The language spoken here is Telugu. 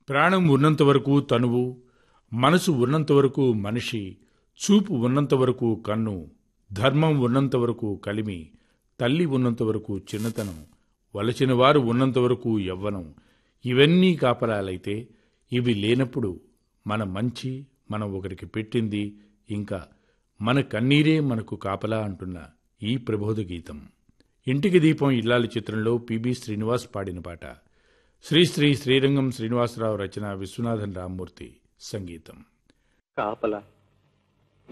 ప్రాణం ఉన్నంతవరకు తనువు, మనసు ఉన్నంతవరకు మనిషి, చూపు ఉన్నంతవరకు కన్ను, ధర్మం ఉన్నంతవరకు కలిమి, తల్లి ఉన్నంతవరకు చిన్నతనం, వలచినవారు ఉన్నంతవరకు యవ్వనం. ఇవన్నీ కాపలాలైతే ఇవి లేనప్పుడు మన మంచి మనం ఒకరికి పెట్టింది, ఇంకా మన కన్నీరే మనకు కాపలా అంటున్న ఈ ప్రబోధ గీతం. ఇంటికి దీపం ఇల్లాలి చిత్రంలో పిబి శ్రీనివాస్ పాడిన పాట. శ్రీశ్రీ శ్రీరంగం శ్రీనివాసరావు రచన, విశ్వనాథన్ రామ్మూర్తి సంగీతం. కాపలా